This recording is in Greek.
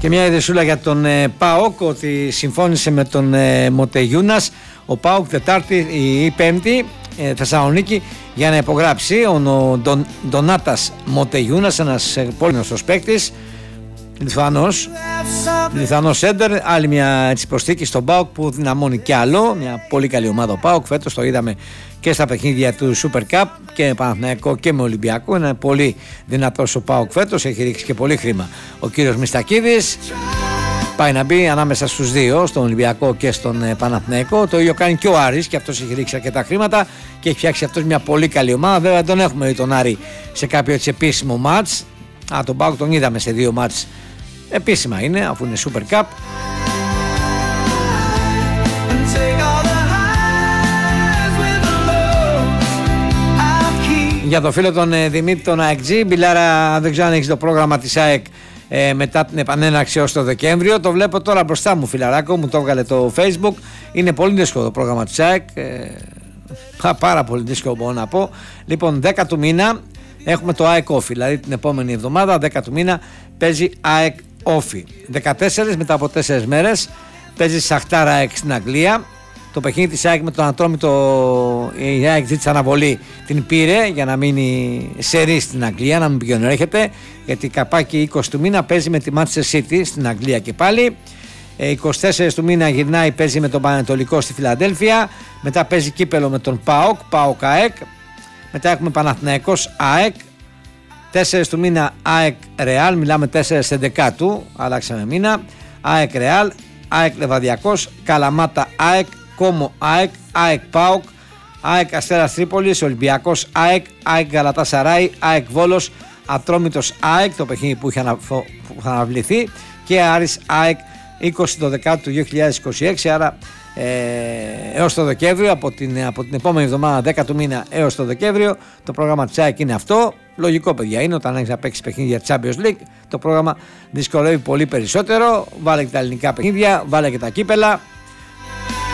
Και μια ειδησούλα για τον ΠΑΟΚ, ότι συμφώνησε με τον Μοτεγιούνας ο ΠΑΟΚ Τετάρτη ή Πέμπτη Θεσσαλονίκη για να υπογράψει ο Ντονάτας Μοτεγιούνας, ένας πολύ γνωστός παίκτης, Λιθουανός σέντερ. Άλλη μια προσθήκη στον ΠΑΟΚ που δυναμώνει κι άλλο. Μια πολύ καλή ομάδα ο ΠΑΟΚ φέτος, το είδαμε και στα παιχνίδια του Super Cup και Παναθηναϊκό και με Ολυμπιακό. Είναι πολύ δυνατός ο ΠΑΟΚ φέτος, έχει ρίξει και πολύ χρήμα ο κύριος Μιστακίδης. Πάει να μπει ανάμεσα στους δύο, στον Ολυμπιακό και στον Παναθηναϊκό. Το ίδιο κάνει και ο Άρης, και αυτός έχει ρίξει αρκετά χρήματα και έχει φτιάξει αυτός μια πολύ καλή ομάδα. Βέβαια τον έχουμε δει τον Άρη σε κάποιο έτσι επίσημο μάτς. Τον ΠΑΟΚ τον είδαμε σε 2 μάτς επίσημα, είναι, αφού είναι Super Cup. Για το φίλο τον Δημήτρη τον ΑΕΚΤΖ, Μπιλάρα, δεν ξέρω αν έχεις το πρόγραμμα της ΑΕΚ μετά την επανέναρξη ως το Δεκέμβριο. Το βλέπω τώρα μπροστά μου, φιλαράκο, μου το έβγαλε το Facebook. Είναι πολύ δύσκολο το πρόγραμμα της ΑΕΚ, πάρα πολύ δύσκολο μπορώ να πω. Λοιπόν, 10 του μήνα έχουμε το ΑΕΚ Όφι, δηλαδή την επόμενη εβδομάδα 10 του μήνα παίζει ΑΕΚ Όφι. 14 μετά από 4 μέρες παίζει Σαχτάρ ΑΕΚ στην Αγγλία. Το παιχνίδι της ΑΕΚ με τον Ατρόμητο, η ΑΕΚ ζήτησε αναβολή, την πήρε για να μείνει σερί στην Αγγλία, να μην πηγαίνει έρχεται, γιατί καπάκι 20 του μήνα παίζει με τη Manchester City στην Αγγλία και πάλι. 24 του μήνα γυρνάει, παίζει με τον Πανετολικό στη Φιλαδέλφια. Μετά παίζει κύπελο με τον ΠΑΟΚ ΑΕΚ. Μετά έχουμε Παναθηναϊκός ΑΕΚ. 4 του μήνα ΑΕΚ Ρεάλ, μιλάμε 4 11, αλλάξαμε μήνα. ΑΕΚ Ρεάλ, ΑΕΚ Λεβαδιακός, Καλαμάτα ΑΕΚ, Κόμο ΑΕΚ, ΑΕΚ ΠΑΟΚ, ΑΕΚ Αστέρας Τρίπολης, Ολυμπιακός ΑΕΚ, ΑΕΚ Γαλατασαράι, ΑΕΚ Βόλος, Ατρόμητος ΑΕΚ, το παιχνίδι που είχε αναβληθεί, και Άρης ΑΕΚ 20 το Δεκάτου του 2026, άρα έως το Δεκέμβριο, από την επόμενη εβδομάδα 10 του μήνα έως το Δεκέμβριο το πρόγραμμα της ΑΕΚ είναι αυτό. Λογικό, παιδιά, είναι όταν έχεις να παίξεις παιχνίδια Champions League, το πρόγραμμα δυσκολεύει πολύ περισσότερο. Βάλε και τα ελληνικά παιχνίδια, βάλε και τα κύπελα.